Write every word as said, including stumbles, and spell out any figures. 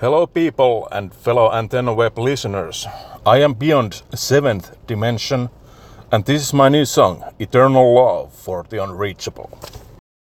Hello people and fellow Antenna Web listeners. I am beyond seventh dimension and this is my new song, Eternal Love for the Unreachable.